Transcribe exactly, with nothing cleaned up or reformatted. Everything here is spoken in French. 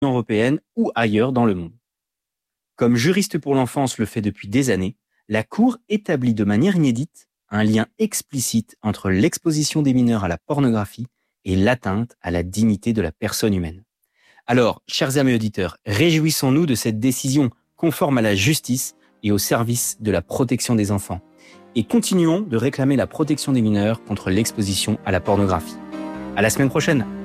européenne ou ailleurs dans le monde. Comme Juristes pour l'enfance le fait depuis des années, la Cour établit de manière inédite un lien explicite entre l'exposition des mineurs à la pornographie et l'atteinte à la dignité de la personne humaine. Alors, chers amis auditeurs, réjouissons-nous de cette décision conforme à la justice et au service de la protection des enfants. Et continuons de réclamer la protection des mineurs contre l'exposition à la pornographie. À la semaine prochaine!